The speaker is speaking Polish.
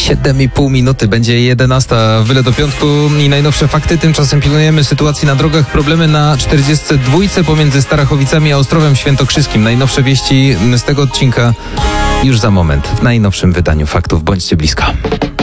7,5 minuty, będzie 11. Wyle do piątku i najnowsze fakty. Tymczasem pilnujemy sytuacji na drogach. Problemy na 42 pomiędzy Starachowicami a Ostrowem Świętokrzyskim. Najnowsze wieści z tego odcinka już za moment w najnowszym wydaniu faktów. Bądźcie blisko.